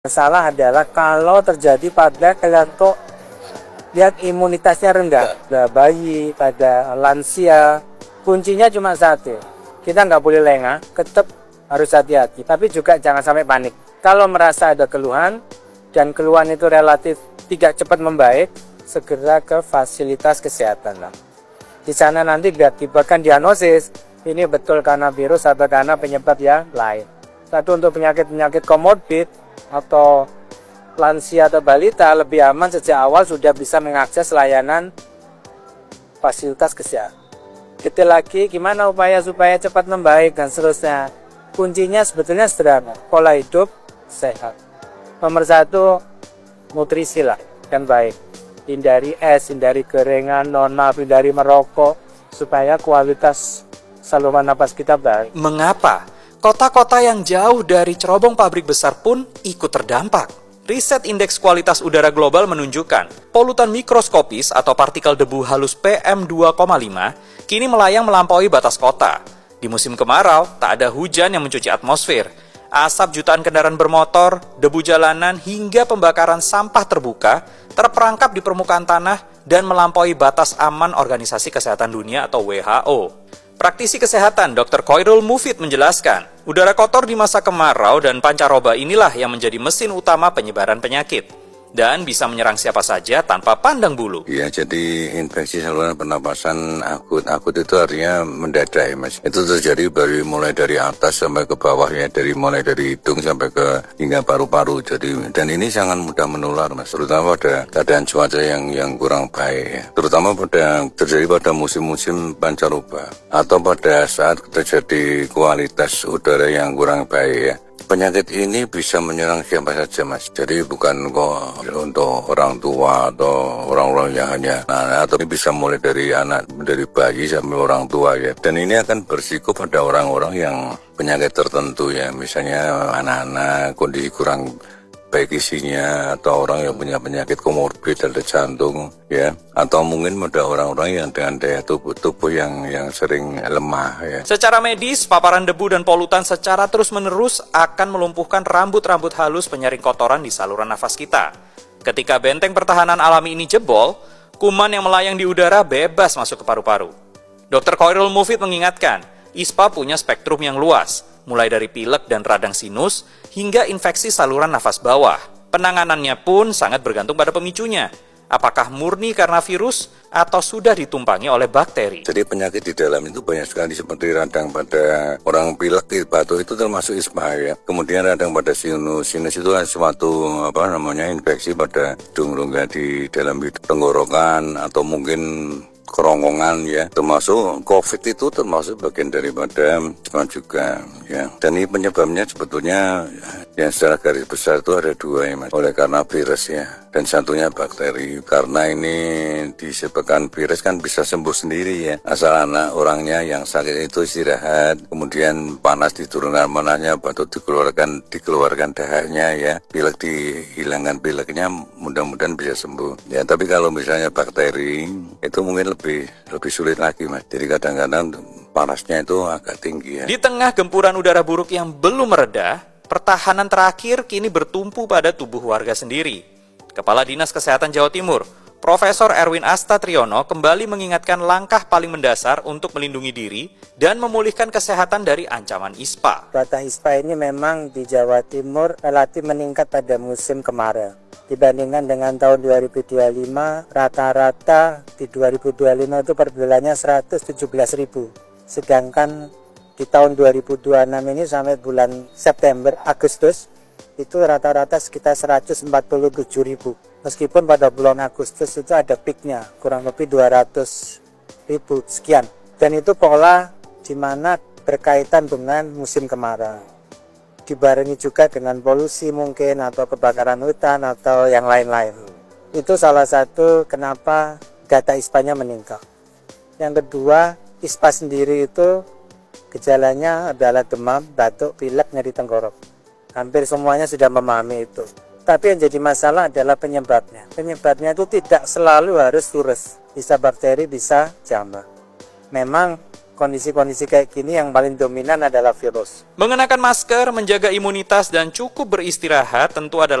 Masalah adalah kalau terjadi pada kelompok lihat imunitasnya rendah, pada bayi, pada lansia, kuncinya cuma satu, kita nggak boleh lengah, tetap harus hati-hati, tapi juga jangan sampai panik. Kalau merasa ada keluhan dan keluhan itu relatif tidak cepat membaik, segera ke fasilitas kesehatan lah. Di sana nanti diakibatkan diagnosis, ini betul karena virus atau karena penyebab yang lain. Satu untuk penyakit-penyakit komorbid atau lansia atau balita lebih aman sejak awal sudah bisa mengakses layanan fasilitas kesehatan. Detail lagi gimana upaya supaya cepat membaik dan seterusnya. Kuncinya sebetulnya sederhana, pola hidup sehat. Nomor satu, nutrisi lah yang baik. Hindari es, hindari gorengan, non-naf, hindari merokok supaya kualitas saluran napas kita baik. Mengapa kota-kota yang jauh dari cerobong pabrik besar pun ikut terdampak? Riset Indeks Kualitas Udara Global menunjukkan polutan mikroskopis atau partikel debu halus PM2,5 kini melayang melampaui batas kota. Di musim kemarau, tak ada hujan yang mencuci atmosfer. Asap jutaan kendaraan bermotor, debu jalanan, hingga pembakaran sampah terbuka terperangkap di permukaan tanah dan melampaui batas aman Organisasi Kesehatan Dunia atau WHO. Praktisi kesehatan Dr. Khoirul Mufid menjelaskan, udara kotor di masa kemarau dan pancaroba inilah yang menjadi mesin utama penyebaran penyakit dan bisa menyerang siapa saja tanpa pandang bulu. Ya, jadi infeksi saluran pernapasan akut itu artinya mendadak ya Mas. Itu terjadi mulai dari atas sampai ke bawah ya, mulai dari hidung sampai ke hingga paru-paru. Jadi dan ini sangat mudah menular Mas, terutama pada keadaan cuaca yang kurang baik ya. Terutama terjadi pada musim-musim pancaroba atau pada saat terjadi kualitas udara yang kurang baik ya. Penyakit ini bisa menyerang siapa saja Mas. Jadi bukan kok untuk orang tua atau orang-orang yang hanya atau ini bisa mulai dari anak, dari bayi sampai orang tua ya. Dan ini akan berisiko pada orang-orang yang penyakit tertentu ya. Misalnya anak-anak kondisi kurang baik isinya, atau orang yang punya penyakit komorbid ada jantung ya, atau mungkin ada orang-orang yang dengan daya tubuh yang sering lemah ya. Secara medis, paparan debu dan polutan secara terus-menerus akan melumpuhkan rambut-rambut halus penyaring kotoran di saluran nafas kita. Ketika benteng pertahanan alami ini jebol, kuman yang melayang di udara bebas masuk ke paru-paru. Dr. Khoirul Mufid mengingatkan, ISPA punya spektrum yang luas, mulai dari pilek dan radang sinus hingga infeksi saluran nafas bawah. Penanganannya pun sangat bergantung pada pemicunya. Apakah murni karena virus atau sudah ditumpangi oleh bakteri? Jadi penyakit di dalam itu banyak sekali, seperti radang pada orang pilek, batuk itu termasuk ISPA ya. Kemudian radang pada sinus itu suatu infeksi pada hidung rongga di dalam tenggorokan atau mungkin kerongkongan ya, termasuk COVID itu termasuk bagian daripada juga ya. Dan ini penyebabnya sebetulnya yang secara garis besar itu ada dua ya Mas. Oleh karena virus ya, dan satunya bakteri. Karena ini disebabkan virus kan bisa sembuh sendiri ya, asal anak orangnya yang sakit itu istirahat, kemudian panas diturunkan manahnya, batuk dikeluarkan dahaknya ya, pilek dihilangkan pileknya, mudah-mudahan bisa sembuh ya. Tapi kalau misalnya bakteri itu mungkin lebih sulit lagi Mas. Jadi kadang-kadang panasnya itu agak tinggi ya. Di tengah gempuran udara buruk yang belum mereda, pertahanan terakhir kini bertumpu pada tubuh warga sendiri. Kepala Dinas Kesehatan Jawa Timur, Profesor Erwin Astatriono kembali mengingatkan langkah paling mendasar untuk melindungi diri dan memulihkan kesehatan dari ancaman ISPA. Data ISPA ini memang di Jawa Timur relatif meningkat pada musim kemarau. Dibandingkan dengan tahun 2025, rata-rata di 2025 itu per bulannya 117.000. Sedangkan di tahun 2026 ini sampai bulan September, Agustus, itu rata-rata sekitar 147.000. Meskipun pada bulan Agustus itu ada peaknya, kurang lebih 200.000 sekian. Dan itu pola di mana berkaitan dengan musim kemarau. Dibarengi juga dengan polusi mungkin, atau kebakaran hutan, atau yang lain-lain. Itu salah satu kenapa data ISPA-nya meningkat. Yang kedua, ISPA sendiri itu gejalanya adalah demam, batuk, pilek, nyeri tenggorok. Hampir semuanya sudah memahami itu. Tapi yang jadi masalah adalah penyebabnya. Penyebabnya itu tidak selalu harus virus. Bisa bakteri, bisa jamur. Memang kondisi-kondisi kayak gini yang paling dominan adalah virus. Mengenakan masker, menjaga imunitas, dan cukup beristirahat tentu adalah